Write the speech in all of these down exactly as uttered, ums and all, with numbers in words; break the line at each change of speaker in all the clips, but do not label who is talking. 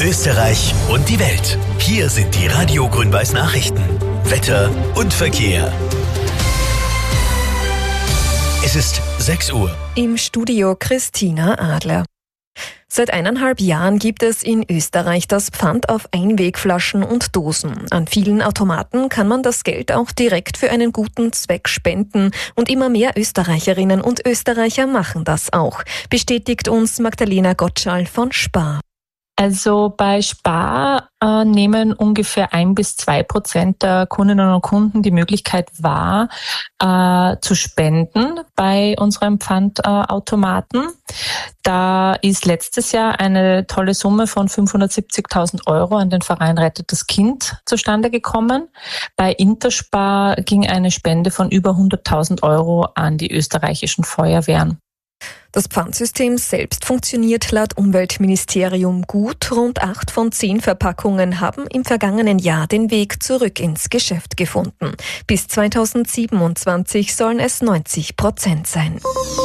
Österreich und die Welt. Hier sind die Radio Grün-Weiß Nachrichten. Wetter und Verkehr. Es ist sechs Uhr.
Im Studio Christina Adler. Seit eineinhalb Jahren gibt es in Österreich das Pfand auf Einwegflaschen und Dosen. An vielen Automaten kann man das Geld auch direkt für einen guten Zweck spenden. Und immer mehr Österreicherinnen und Österreicher machen das auch, bestätigt uns Magdalena Gottschall von Spar.
Also bei Spar äh, nehmen ungefähr ein bis zwei Prozent der Kundinnen und Kunden die Möglichkeit wahr, äh, zu spenden bei unserem Pfandautomaten. Äh, da ist letztes Jahr eine tolle Summe von fünfhundertsiebzigtausend Euro an den Verein Rettet das Kind zustande gekommen. Bei Interspar ging eine Spende von über hunderttausend Euro an die österreichischen Feuerwehren.
Das Pfandsystem selbst funktioniert laut Umweltministerium gut. Rund acht von zehn Verpackungen haben im vergangenen Jahr den Weg zurück ins Geschäft gefunden. Bis zweitausendsiebenundzwanzig sollen es neunzig Prozent sein.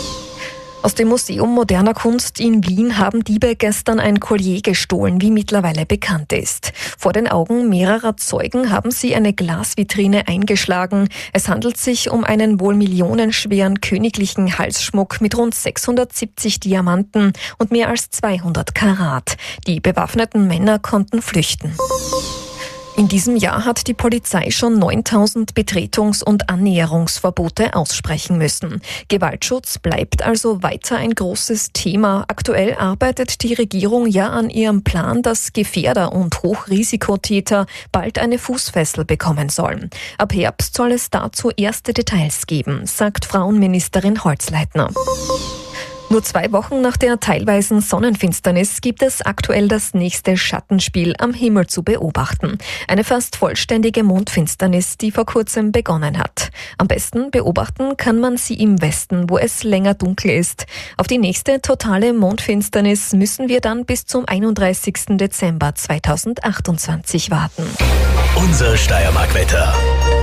Aus dem Museum Moderner Kunst in Wien haben Diebe gestern ein Collier gestohlen, wie mittlerweile bekannt ist. Vor den Augen mehrerer Zeugen haben sie eine Glasvitrine eingeschlagen. Es handelt sich um einen wohl millionenschweren königlichen Halsschmuck mit rund sechshundertsiebzig Diamanten und mehr als zweihundert Karat. Die bewaffneten Männer konnten flüchten. In diesem Jahr hat die Polizei schon neuntausend Betretungs- und Annäherungsverbote aussprechen müssen. Gewaltschutz bleibt also weiter ein großes Thema. Aktuell arbeitet die Regierung ja an ihrem Plan, dass Gefährder und Hochrisikotäter bald eine Fußfessel bekommen sollen. Ab Herbst soll es dazu erste Details geben, sagt Frauenministerin Holzleitner. Nur zwei Wochen nach der teilweisen Sonnenfinsternis gibt es aktuell das nächste Schattenspiel am Himmel zu beobachten. Eine fast vollständige Mondfinsternis, die vor kurzem begonnen hat. Am besten beobachten kann man sie im Westen, wo es länger dunkel ist. Auf die nächste totale Mondfinsternis müssen wir dann bis zum einunddreißigsten Dezember zweitausendachtundzwanzig warten.
Unser Steiermark-Wetter.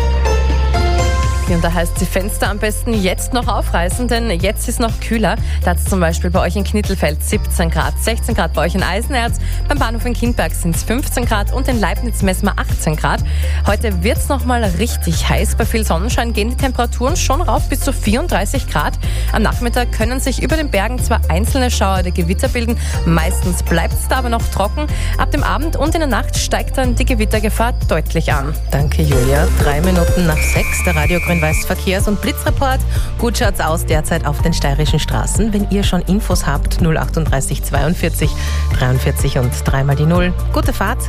Und da heißt die Fenster am besten jetzt noch aufreißen, denn jetzt ist noch kühler. Da hat es zum Beispiel bei euch in Knittelfeld siebzehn Grad, sechzehn Grad bei euch in Eisenerz, beim Bahnhof in Kindberg sind es fünfzehn Grad und in Leibniz messen wir achtzehn Grad. Heute wird es nochmal richtig heiß. Bei viel Sonnenschein gehen die Temperaturen schon rauf bis zu vierunddreißig Grad. Am Nachmittag können sich über den Bergen zwar einzelne Schauer oder Gewitter bilden, meistens bleibt es da aber noch trocken. Ab dem Abend und in der Nacht steigt dann die Gewittergefahr deutlich an.
Danke, Julia. Drei Minuten nach sechs, der Radio Grün Weiß Verkehrs- und Blitzreport. Gut schaut's aus derzeit auf den steirischen Straßen. Wenn ihr schon Infos habt, null achtunddreißig zweiundvierzig dreiundvierzig und dreimal die Null. Gute Fahrt.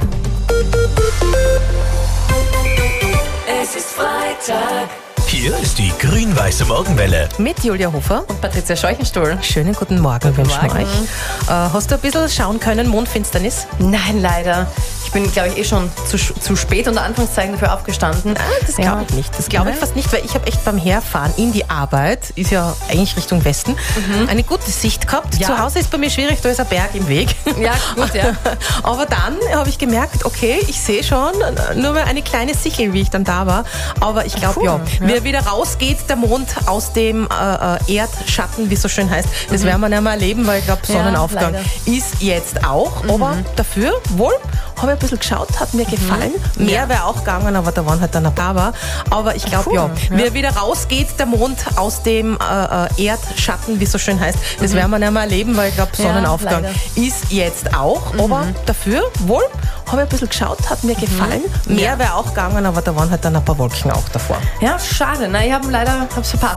Es ist Freitag.
Hier ist die Grün-Weiße Morgenwelle.
Mit Julia Hofer
Und Patricia Scheuchenstuhl.
Schönen guten Morgen wünschen wir
Morgen.
euch. Äh, hast du ein bisschen schauen können, Mondfinsternis?
Nein, leider. Ich bin, glaube ich, eh schon zu, zu spät unter Anführungszeichen dafür aufgestanden.
Ah, das glaube ich nicht. Das glaube ich fast nicht, weil ich habe echt beim Herfahren in die Arbeit, ist ja eigentlich Richtung Westen, mhm. eine gute Sicht gehabt.
Ja.
Zu Hause ist bei mir schwierig, da ist ein Berg im Weg.
Ja, gut, ja.
Aber dann habe ich gemerkt, okay, ich sehe schon nur mal eine kleine Sichel, wie ich dann da war. Aber ich glaube,
Cool,
ja,
ja.
wie er wieder rausgeht, der Mond aus dem äh, Erdschatten, wie es so schön heißt, das werden wir nicht mehr erleben, weil ich glaube, Sonnenaufgang
leider.
ist jetzt auch. Aber dafür, wohl, habe ich ein bisschen geschaut, hat mir gefallen. Mehr
Ja.
wäre auch gegangen, aber da waren halt dann ein paar. Aber, aber ich glaube,
Cool,
ja,
ja.
wie er wieder rausgeht, der Mond aus dem äh, Erdschatten, wie es so schön heißt, das werden wir nicht mehr erleben, weil ich glaube,
Ja,
Sonnenaufgang
leider.
ist jetzt auch. Aber dafür, wohl, habe ich ein bisschen geschaut, hat mir gefallen. Mehr wäre auch gegangen, aber da waren halt dann ein paar Wolken auch davor.
Ja, schade. Na, ich habe leider hab's verpasst.